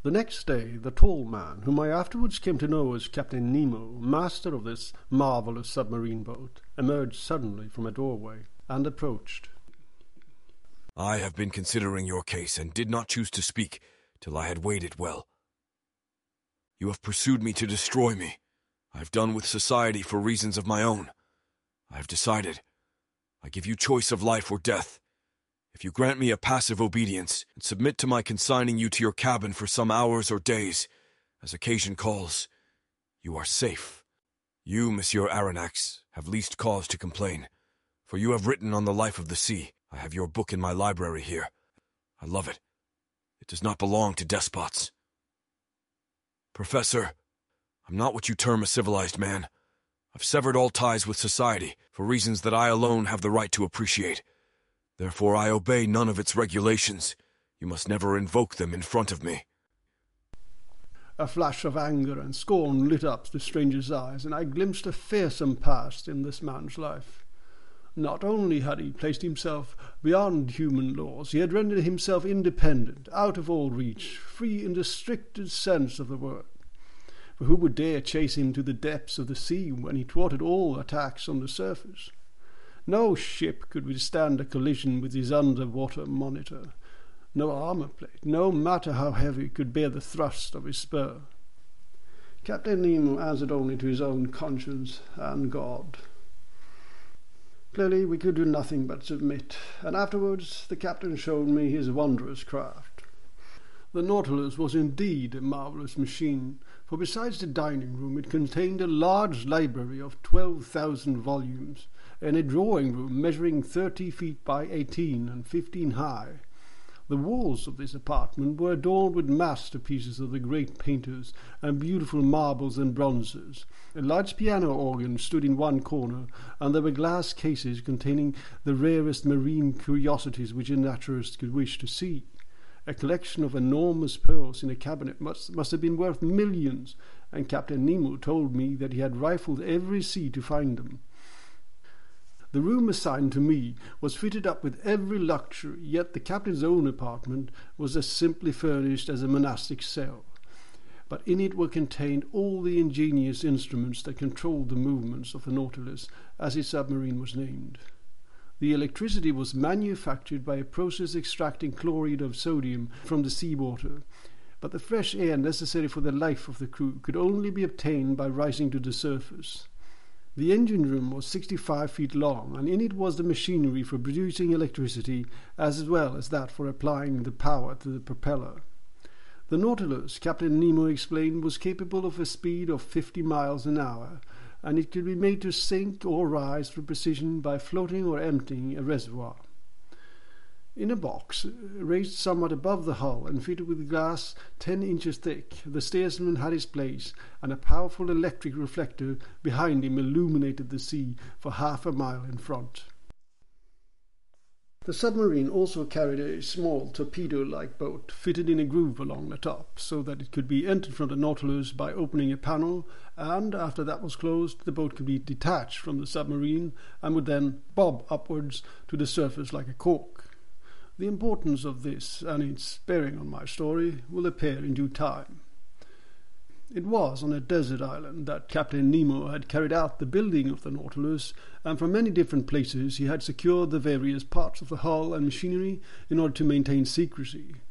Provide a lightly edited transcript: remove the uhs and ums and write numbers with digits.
The next day, the tall man, whom I afterwards came to know as Captain Nemo, master of this marvelous submarine boat, emerged suddenly from a doorway and approached. I have been considering your case and did not choose to speak till I had weighed it well. You have pursued me to destroy me. I have done with society for reasons of my own. I have decided. I give you choice of life or death. If you grant me a passive obedience and submit to my consigning you to your cabin for some hours or days, as occasion calls, you are safe. You, Monsieur Aronnax, have least cause to complain, for you have written on the life of the sea. I have your book in my library here. I love it. It does not belong to despots. Professor, I'm not what you term a civilized man. I've severed all ties with society for reasons that I alone have the right to appreciate. Therefore I obey none of its regulations. You must never invoke them in front of me. A flash of anger and scorn lit up the stranger's eyes, and I glimpsed a fearsome past in this man's life. Not only had he placed himself beyond human laws, he had rendered himself independent, out of all reach, free in the strictest sense of the word. For who would dare chase him to the depths of the sea when he thwarted all attacks on the surface? No ship could withstand a collision with his underwater monitor. No armor plate, no matter how heavy, could bear the thrust of his spur. Captain Nemo answered only to his own conscience and God. Clearly we could do nothing but submit, and afterwards the captain showed me his wondrous craft. The Nautilus was indeed a marvellous machine, for besides the dining room it contained a large library of 12,000 volumes, and a drawing room measuring 30 feet by 18 and 15 high. The walls of this apartment were adorned with masterpieces of the great painters and beautiful marbles and bronzes. A large piano organ stood in one corner, and there were glass cases containing the rarest marine curiosities which a naturalist could wish to see. A collection of enormous pearls in a cabinet must have been worth millions, and Captain Nemo told me that he had rifled every sea to find them. The room assigned to me was fitted up with every luxury, yet the captain's own apartment was as simply furnished as a monastic cell. But in it were contained all the ingenious instruments that controlled the movements of the Nautilus, as his submarine was named. The electricity was manufactured by a process extracting chloride of sodium from the seawater, but the fresh air necessary for the life of the crew could only be obtained by rising to the surface. The engine room was 65 feet long, and in it was the machinery for producing electricity as well as that for applying the power to the propeller. The Nautilus, Captain Nemo explained, was capable of a speed of 50 miles an hour, and it could be made to sink or rise for precision by floating or emptying a reservoir. In a box, raised somewhat above the hull and fitted with glass 10 inches thick, the steersman had his place, and a powerful electric reflector behind him illuminated the sea for half a mile in front. The submarine also carried a small torpedo-like boat fitted in a groove along the top, so that it could be entered from the Nautilus by opening a panel, and after that was closed, the boat could be detached from the submarine and would then bob upwards to the surface like a cork. The importance of this and its bearing on my story will appear in due time. It was on a desert island that Captain Nemo had carried out the building of the Nautilus, and from many different places he had secured the various parts of the hull and machinery in order to maintain secrecy.